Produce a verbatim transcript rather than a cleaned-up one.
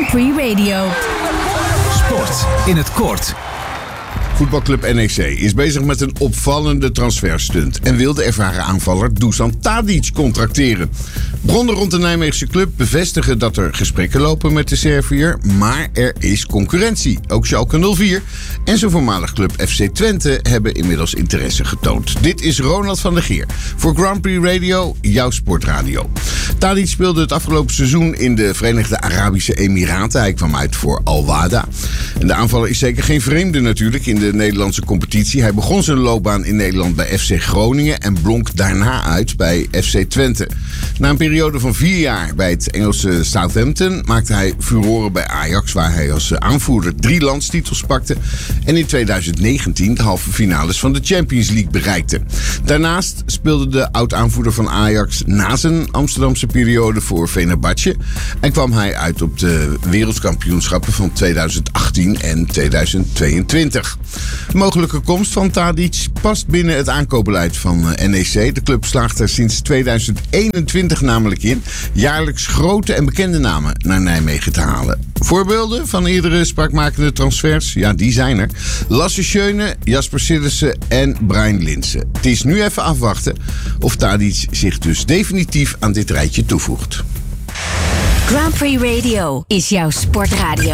Prix Radio. Sport in het kort. Voetbalclub N E C is bezig met een opvallende transferstunt en wil de ervaren aanvaller Dusan Tadic contracteren. Bronnen rond de Nijmeegse club bevestigen dat er gesprekken lopen met de Serviër, maar er is concurrentie. Ook Schalke nul vier en zijn voormalig club F C Twente hebben inmiddels interesse getoond. Dit is Ronald van der Geer voor Grand Prix Radio, jouw sportradio. Tadic speelde het afgelopen seizoen in de Verenigde Arabische Emiraten. Hij kwam uit voor Al Wahda. En de aanvaller is zeker geen vreemde natuurlijk in de Nederlandse competitie. Hij begon zijn loopbaan in Nederland bij F C Groningen en blonk daarna uit bij F C Twente. Na een periode van vier jaar bij het Engelse Southampton maakte hij furoren bij Ajax, waar hij als aanvoerder drie landstitels pakte en in tweeduizend negentien de halve finales van de Champions League bereikte. Daarnaast speelde de oud-aanvoerder van Ajax na zijn Amsterdamse periode voor Fenerbahce en kwam hij uit op de wereldkampioenschappen van tweeduizend achttien en tweeduizend tweeëntwintig. De mogelijke komst van Tadic past binnen het aankoopbeleid van N E C. De club slaagt er sinds tweeduizend eenentwintig namelijk in jaarlijks grote en bekende namen naar Nijmegen te halen. Voorbeelden van eerdere spraakmakende transfers? Ja, die zijn er. Lasse Schöne, Jasper Sillissen en Brian Linssen. Het is nu even afwachten of Tadic zich dus definitief aan dit rijtje toevoegt. Grand Prix Radio is jouw sportradio.